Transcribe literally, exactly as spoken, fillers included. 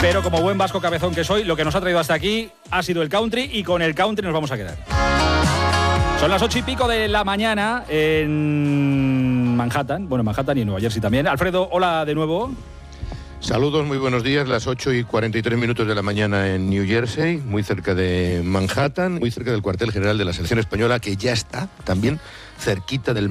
Pero como buen vasco cabezón que soy, lo que nos ha traído hasta aquí ha sido el country y con el country nos vamos a quedar. Son las ocho y pico de la mañana en Manhattan, bueno, en Manhattan y en Nueva Jersey también. Alfredo, hola de nuevo. Saludos, muy buenos días, las ocho y cuarenta y tres minutos de la mañana en New Jersey, muy cerca de Manhattan, muy cerca del cuartel general de la selección española, que ya está también cerquita del